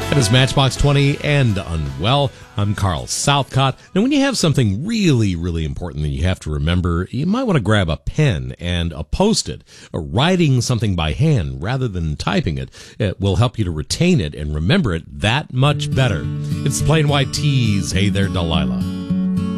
That is Matchbox 20 and Unwell. I'm Carl Southcott. Now, when you have something really, really important that you have to remember, you might want to grab a pen and a Post-it. Writing something by hand rather than typing it will help you to retain it and remember it that much better. It's Plain White Tees. Hey there, Delilah.